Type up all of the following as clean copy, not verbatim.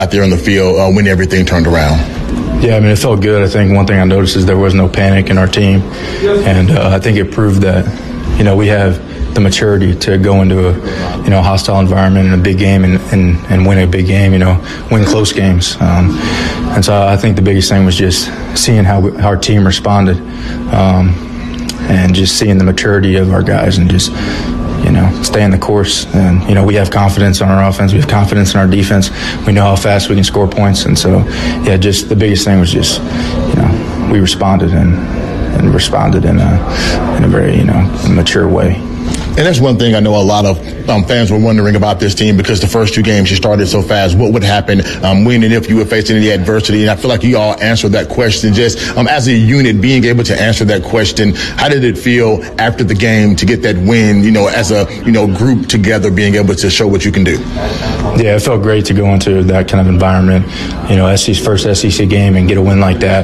out there on the field when everything turned around? Yeah, I mean, it felt good. I think one thing I noticed is there was no panic in our team, and I think it proved that, we have the maturity to go into a, hostile environment in a big game and win a big game, win close games. And so I think the biggest thing was just seeing how our team responded, and just seeing the maturity of our guys and just, staying the course. And, we have confidence on our offense. We have confidence in our defense. We know how fast we can score points. And so, yeah, just the biggest thing was just, we responded and responded in a very, mature way. And that's one thing I know a lot of fans were wondering about this team, because the first two games you started so fast. What would happen when and if you were facing any adversity? And I feel like you all answered that question. Just as a unit, being able to answer that question, how did it feel after the game to get that win, as a, group together, being able to show what you can do? Yeah, it felt great to go into that kind of environment, first SEC game and get a win like that.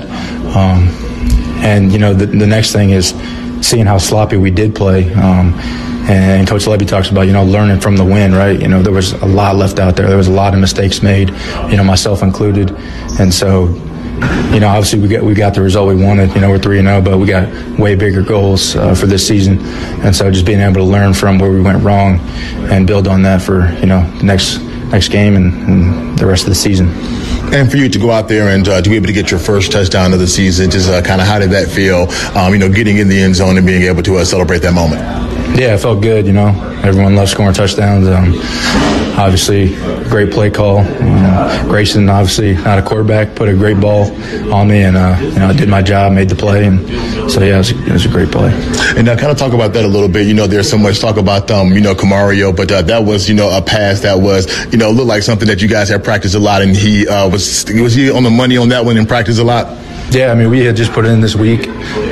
And, the next thing is seeing how sloppy we did play. And Coach Lebby talks about, learning from the win, right? There was a lot left out there. There was a lot of mistakes made, myself included. And so, obviously we got the result we wanted. We're 3-0, but we got way bigger goals for this season. And so just being able to learn from where we went wrong and build on that for, the next game and the rest of the season. And for you to go out there and to be able to get your first touchdown of the season, just kind of how did that feel, getting in the end zone and being able to celebrate that moment? Yeah, it felt good, Everyone loves scoring touchdowns. Obviously, great play call. Grayson, obviously not a quarterback, put a great ball on me, and I did my job, made the play, and so yeah, it was a great play. And kind of talk about that a little bit. There's so much talk about Camario, but that was a pass that was looked like something that you guys have practiced a lot, and he was he on the money on that one and practiced a lot? Yeah, I mean, we had just put it in this week.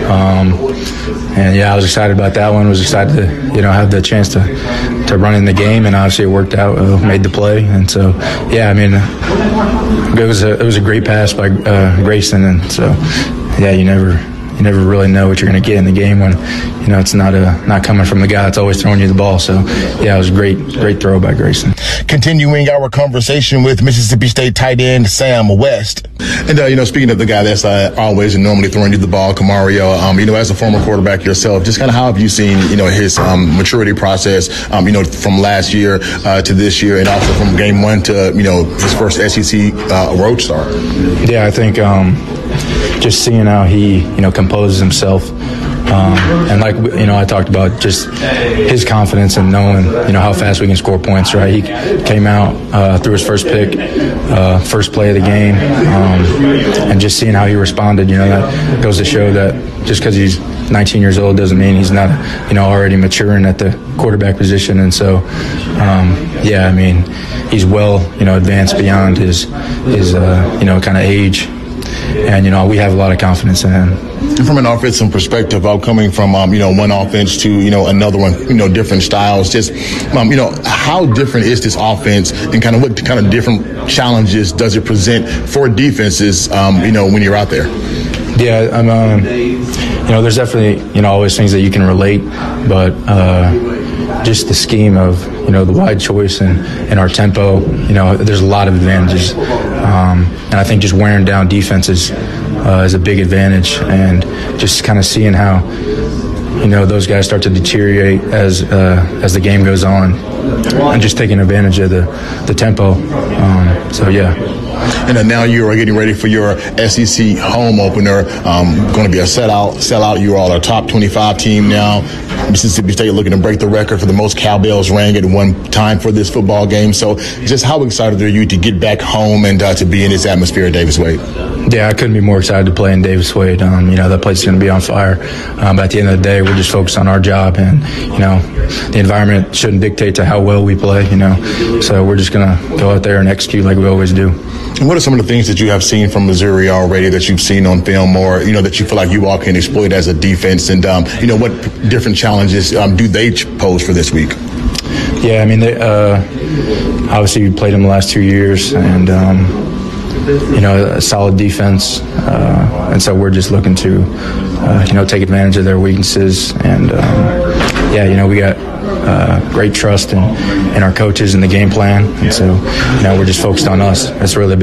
And yeah, I was excited about that one. Was excited to, have the chance to run in the game, and obviously it worked out. Made the play, and so yeah, I mean, it was a great pass by Grayson, and so yeah, you never really know what you're going to get in the game when it's not coming from the guy that's always throwing you the ball. So yeah, it was a great throw by Grayson. Continuing our conversation with Mississippi State tight end Sam West. And speaking of the guy that's always and normally throwing you the ball, Camario, as a former quarterback yourself, just kind of how have you seen his maturity process from last year to this year, and also from game one to his first SEC road start? Yeah, I think just seeing how he composes himself, and like I talked about, just his confidence and knowing how fast we can score points. Right, he came out threw his first pick, first play of the game, and just seeing how he responded. That goes to show that just because he's 19 years old doesn't mean he's not already maturing at the quarterback position. And so yeah, I mean, he's well advanced beyond his kind of age. And, we have a lot of confidence in him. And from an offensive perspective, coming from, one offense to, another one, different styles, just, how different is this offense, and kind of what kind of different challenges does it present for defenses, when you're out there? Yeah, there's definitely, always things that you can relate, but just the scheme of, the wide choice and our tempo, there's a lot of advantages. And I think just wearing down defenses is a big advantage, and just kind of seeing how, those guys start to deteriorate as the game goes on, and just taking advantage of the tempo. So, yeah. And now you are getting ready for your SEC home opener. Going to be a sellout. You are all a top 25 team now. Mississippi State looking to break the record for the most cowbells rang at one time for this football game. So just how excited are you to get back home and to be in this atmosphere at Davis Wade? Yeah, I couldn't be more excited to play in Davis Wade. That place is going to be on fire. But at the end of the day, we're just focused on our job, and, the environment shouldn't dictate to how well we play, So we're just going to go out there and execute like we always do. And what are some of the things that you have seen from Missouri already that you've seen on film, or, that you feel like you all can exploit as a defense? And, what different challenges do they pose for this week? Yeah, I mean, they, obviously we played them the last 2 years, and, a solid defense. And so we're just looking to, take advantage of their weaknesses. And, we got great trust in our coaches and the game plan. And so, we're just focused on us. That's really